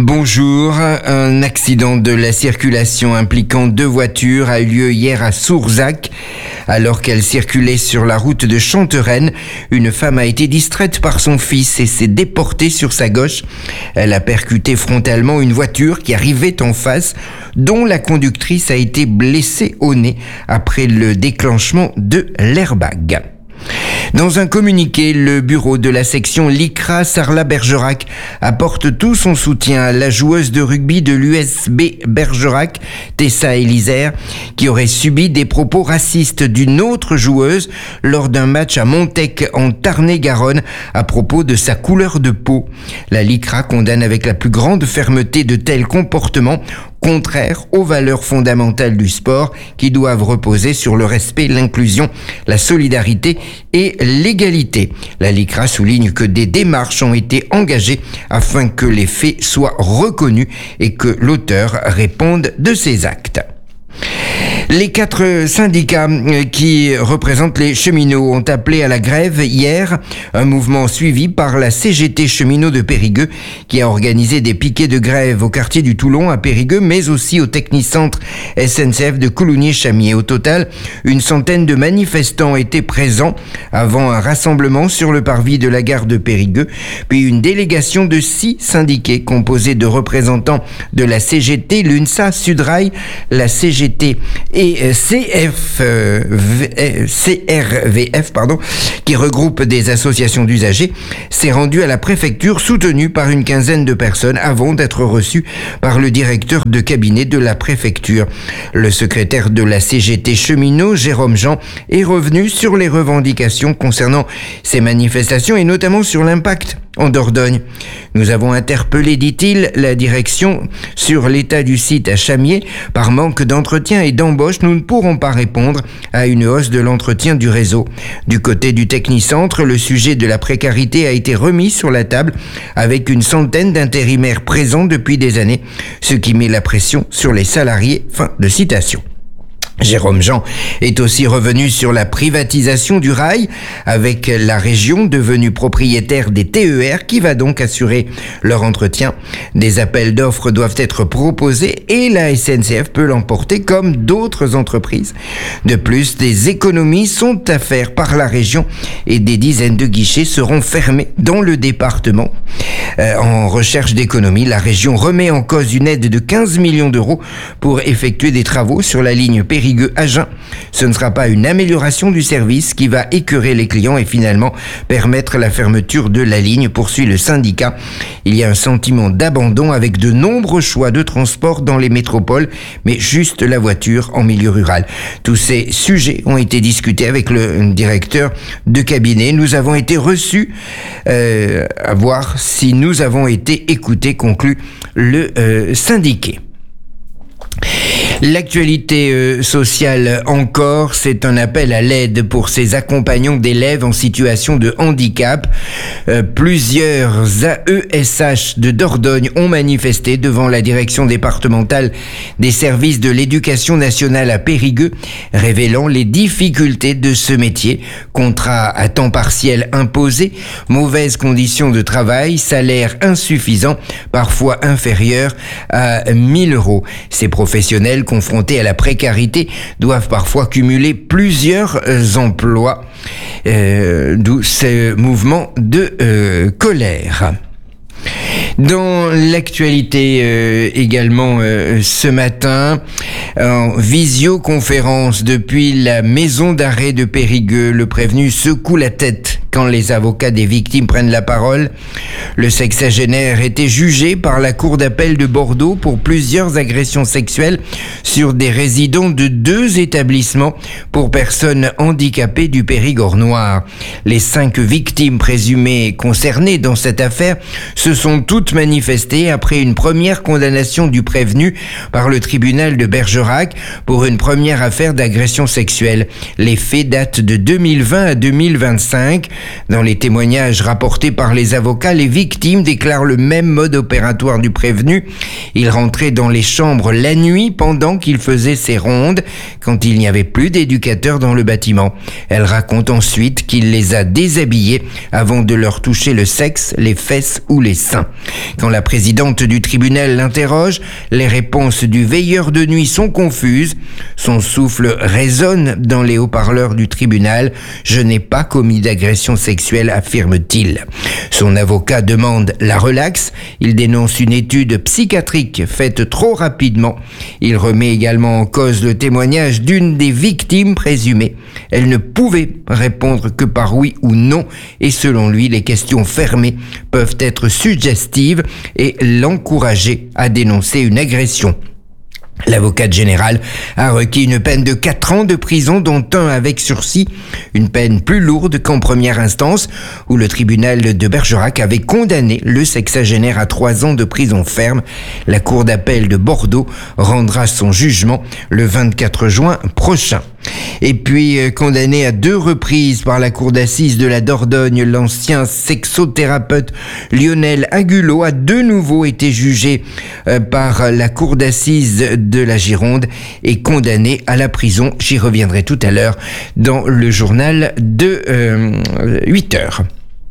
Bonjour, un accident de la circulation impliquant 2 voitures a eu lieu hier à Sourzac. Alors qu'elle circulait sur la route de Chantereine, une femme a été distraite par son fils et s'est déportée sur sa gauche. Elle a percuté frontalement une voiture qui arrivait en face, dont la conductrice a été blessée au nez après le déclenchement de l'airbag. Dans un communiqué, le bureau de la section LICRA Sarlat-Bergerac apporte tout son soutien à la joueuse de rugby de l'USB Bergerac, Tessa Elizer, qui aurait subi des propos racistes d'une autre joueuse lors d'un match à Montec en Tarn-et-Garonne à propos de sa couleur de peau. La LICRA condamne avec la plus grande fermeté de tels comportements contraires aux valeurs fondamentales du sport qui doivent reposer sur le respect, l'inclusion, la solidarité et l'égalité. La LICRA souligne que des démarches ont été engagées afin que les faits soient reconnus et que l'auteur réponde de ses actes. Les 4 syndicats qui représentent les cheminots ont appelé à la grève hier, un mouvement suivi par la CGT Cheminots de Périgueux qui a organisé des piquets de grève au quartier du Toulon à Périgueux, mais aussi au technicentre SNCF de Coulommiers-Chamiers. Au total, une centaine de manifestants étaient présents avant un rassemblement sur le parvis de la gare de Périgueux, puis une délégation de 6 syndiqués composés de représentants de la CGT, l'UNSA, Sudrail, la CGT et CRVF, qui regroupe des associations d'usagers, s'est rendu à la préfecture soutenu par une quinzaine de personnes avant d'être reçu par le directeur de cabinet de la préfecture. Le secrétaire de la CGT Cheminots, Jérôme Jean, est revenu sur les revendications concernant ces manifestations et notamment sur l'impact en Dordogne. Nous avons interpellé, dit-il, la direction sur l'état du site à Chamiers. Par manque d'entretien et d'embauche, nous ne pourrons pas répondre à une hausse de l'entretien du réseau. Du côté du Technicentre, le sujet de la précarité a été remis sur la table avec une centaine d'intérimaires présents depuis des années, ce qui met la pression sur les salariés. Fin de citation. Jérôme Jean est aussi revenu sur la privatisation du rail avec la région devenue propriétaire des TER qui va donc assurer leur entretien. Des appels d'offres doivent être proposés et la SNCF peut l'emporter comme d'autres entreprises. De plus, des économies sont à faire par la région et des dizaines de guichets seront fermés dans le département. En recherche d'économie, la région remet en cause une aide de 15 millions d'euros pour effectuer des travaux sur la ligne Périgueux-Agen. Ce ne sera pas une amélioration du service qui va écœurer les clients et finalement permettre la fermeture de la ligne, poursuit le syndicat. Il y a un sentiment d'abandon avec de nombreux choix de transport dans les métropoles, mais juste la voiture en milieu rural. Tous ces sujets ont été discutés avec le directeur de cabinet. Nous avons été reçus à voir si nous avons été écoutés, conclut le syndiqué. L'actualité sociale encore, c'est un appel à l'aide pour ces accompagnants d'élèves en situation de handicap. Plusieurs AESH de Dordogne ont manifesté devant la direction départementale des services de l'éducation nationale à Périgueux, révélant les difficultés de ce métier. Contrat à temps partiel imposé, mauvaises conditions de travail, salaire insuffisant, parfois inférieur à 1 000 euros. Ces professionnels confrontés à la précarité doivent parfois cumuler plusieurs emplois, d'où ce mouvement de colère. Dans l'actualité également ce matin, en visioconférence depuis la maison d'arrêt de Périgueux, le prévenu secoue la tête quand les avocats des victimes prennent la parole. Le sexagénaire était jugé par la cour d'appel de Bordeaux pour plusieurs agressions sexuelles sur des résidents de 2 établissements pour personnes handicapées du Périgord noir. Les 5 victimes présumées concernées dans cette affaire se sont toutes manifestées après une première condamnation du prévenu par le tribunal de Bergerac pour une première affaire d'agression sexuelle. Les faits datent de 2020 à 2025. Dans les témoignages rapportés par les avocats, les victimes déclarent le même mode opératoire du prévenu. Il rentrait dans les chambres la nuit pendant qu'il faisait ses rondes, quand il n'y avait plus d'éducateurs dans le bâtiment. Elle raconte ensuite qu'il les a déshabillés avant de leur toucher le sexe, les fesses ou les seins. Quand la présidente du tribunal l'interroge, les réponses du veilleur de nuit sont confuses. Son souffle résonne dans les haut-parleurs du tribunal. « Je n'ai pas commis d'agression sexuelle », affirme-t-il. Son avocat demande la relaxe. Il dénonce une étude psychiatrique faite trop rapidement. Il remet également en cause le témoignage d'une des victimes présumées. Elle ne pouvait répondre que par oui ou non, et selon lui, les questions fermées peuvent être suggestives et l'encourager à dénoncer une agression. L'avocate générale a requis une peine de 4 ans de prison, dont 1 avec sursis, une peine plus lourde qu'en première instance, où le tribunal de Bergerac avait condamné le sexagénaire à 3 ans de prison ferme. La cour d'appel de Bordeaux rendra son jugement le 24 juin prochain. Et puis, condamné à 2 reprises par la cour d'assises de la Dordogne, l'ancien sexothérapeute Lionel Agulot a de nouveau été jugé par la cour d'assises de la Gironde et condamné à la prison. J'y reviendrai tout à l'heure dans le journal de 8 heures.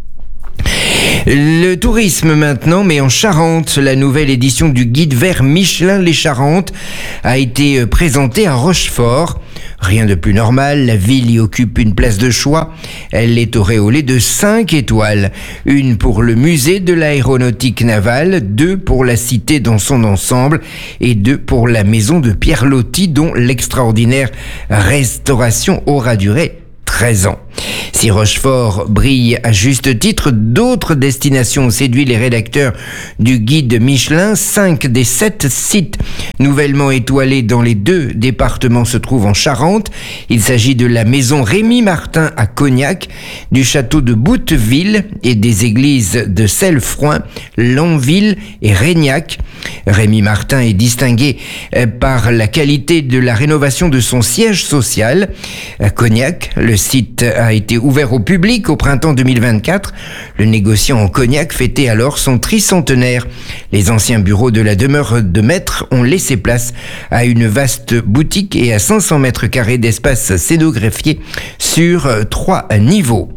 Le tourisme maintenant, mais en Charente. La nouvelle édition du guide vert Michelin Les Charentes a été présentée à Rochefort. Rien de plus normal, la ville y occupe une place de choix. Elle est auréolée de 5 étoiles. 1 pour le musée de l'aéronautique navale, 2 pour la cité dans son ensemble et 2 pour la maison de Pierre Loti, dont l'extraordinaire restauration aura duré 13 ans. Si Rochefort brille à juste titre, d'autres destinations ont séduit les rédacteurs du guide Michelin. 5 des 7 sites nouvellement étoilés dans les 2 départements se trouvent en Charente. Il s'agit de la maison Rémy Martin à Cognac, du château de Bouteville et des églises de Cellefroin, Lanville et Régnac. Rémy Martin est distingué par la qualité de la rénovation de son siège social. À Cognac, le site a été ouvert au public au printemps 2024. Le négociant en Cognac fêtait alors son tricentenaire. Les anciens bureaux de la demeure de maître ont laissé place à une vaste boutique et à 500 mètres carrés d'espace scénographié sur 3 niveaux.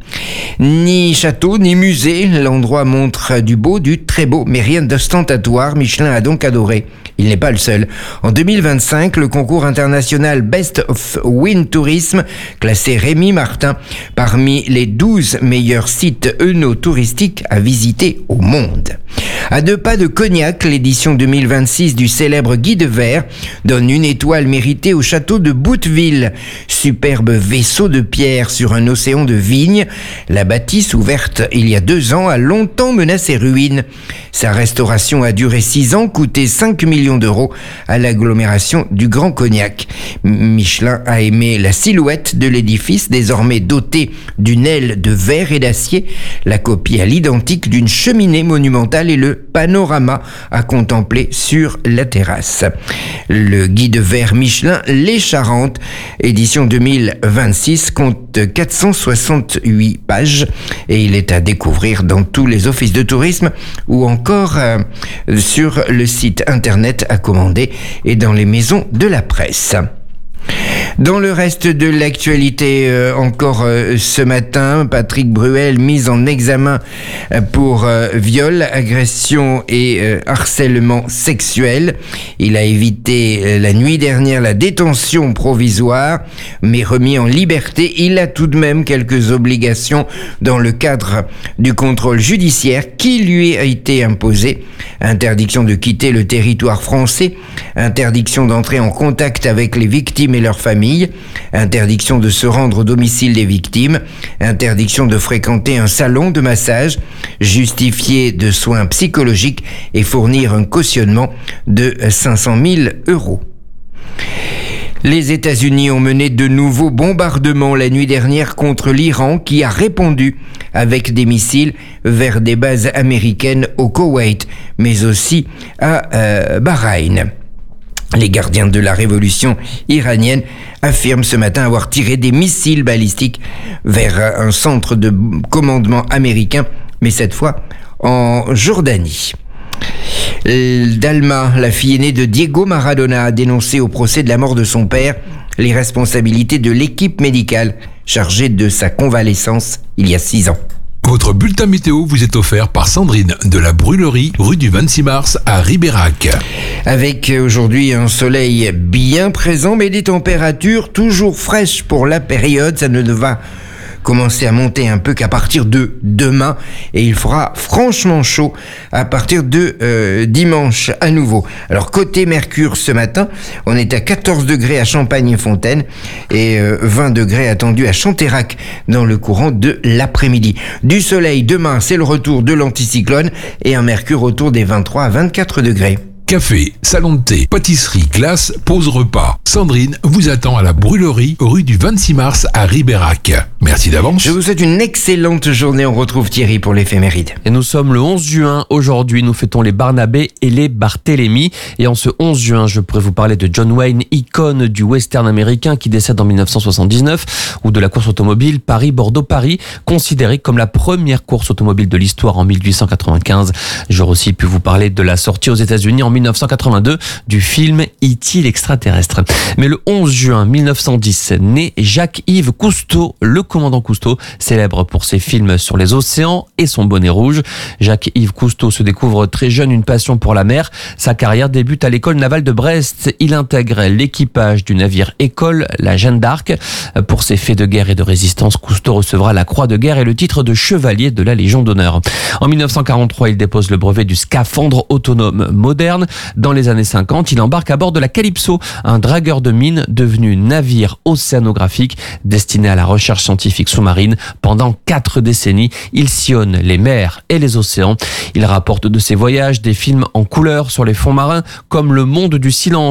Ni château, ni musée, l'endroit montre du beau, du très beau, mais rien d'ostentatoire. Michelin a donc adoré. Il n'est pas le seul. En 2025, le concours international Best of Wind Tourism classait Rémy Martin parmi les 12 meilleurs sites œnotouristiques à visiter au monde. À 2 pas de Cognac, l'édition 2026 du célèbre Guide Vert donne 1 étoile méritée au château de Bouteville. Superbe vaisseau de pierre sur un océan de vignes, la bâtisse ouverte il y a 2 ans a longtemps menacé ruine. Sa restauration a duré 6 ans, coûté 5 millions d'euros à l'agglomération du Grand Cognac. Michelin a aimé la silhouette de l'édifice, désormais doté d'une aile de verre et d'acier, la copie à l'identique d'une cheminée monumentale et le panorama à contempler sur la terrasse. Le guide vert Michelin Les Charentes, édition 2026, compte 468 pages et il est à découvrir dans tous les offices de tourisme ou encore sur le site internet à commander et dans les maisons de la presse. Dans le reste de l'actualité, encore ce matin, Patrick Bruel mis en examen pour viol, agression et harcèlement sexuel. Il a évité la nuit dernière la détention provisoire, mais remis en liberté. Il a tout de même quelques obligations dans le cadre du contrôle judiciaire qui lui a été imposé. Interdiction de quitter le territoire français, interdiction d'entrer en contact avec les victimes et leurs familles, interdiction de se rendre au domicile des victimes, interdiction de fréquenter un salon de massage, justifier de soins psychologiques et fournir un cautionnement de 500 000 €. Les États-Unis ont mené de nouveaux bombardements la nuit dernière contre l'Iran qui a répondu avec des missiles vers des bases américaines au Koweït, mais aussi à Bahreïn. Les gardiens de la révolution iranienne affirment ce matin avoir tiré des missiles balistiques vers un centre de commandement américain, mais cette fois en Jordanie. Dalma, la fille aînée de Diego Maradona, a dénoncé au procès de la mort de son père les responsabilités de l'équipe médicale chargée de sa convalescence il y a 6 ans. Votre bulletin météo vous est offert par Sandrine de la Brûlerie, rue du 26 mars à Ribérac. Avec aujourd'hui un soleil bien présent, mais des températures toujours fraîches pour la période. Ça ne va commencer à monter un peu qu'à partir de demain, et il fera franchement chaud à partir de dimanche à nouveau. Alors côté Mercure ce matin, on est à 14 degrés à Champagne-et-Fontaine et 20 degrés attendus à Chanteyrac dans le courant de l'après-midi. Du soleil demain, c'est le retour de l'anticyclone et un Mercure autour des 23 à 24 degrés. Café, salon de thé, pâtisserie, glace, pause repas. Sandrine vous attend à la Brûlerie, rue du 26 mars à Ribérac. Merci d'avance. Je vous souhaite une excellente journée. On retrouve Thierry pour l'éphéméride. Et nous sommes le 11 juin. Aujourd'hui, nous fêtons les Barnabé et les Barthélemy. Et en ce 11 juin, je pourrais vous parler de John Wayne, icône du western américain qui décède en 1979, ou de la course automobile Paris-Bordeaux-Paris, considérée comme la première course automobile de l'histoire en 1895. J'aurais aussi pu vous parler de la sortie aux États-Unis en 1982 du film E.T. l'extraterrestre. Mais le 11 juin 1910 naît Jacques-Yves Cousteau, le commandant Cousteau, célèbre pour ses films sur les océans et son bonnet rouge. Jacques-Yves Cousteau se découvre très jeune une passion pour la mer. Sa carrière débute à l'école navale de Brest. Il intègre l'équipage du navire école, la Jeanne d'Arc. Pour ses faits de guerre et de résistance, Cousteau recevra la Croix de guerre et le titre de chevalier de la Légion d'honneur. En 1943, il dépose le brevet du scaphandre autonome moderne. Dans les années 50, il embarque à bord de la Calypso, un dragueur de mines devenu navire océanographique destiné à la recherche scientifique sous-marine. Pendant 4 décennies, il sillonne les mers et les océans. Il rapporte de ses voyages des films en couleur sur les fonds marins comme Le Monde du silence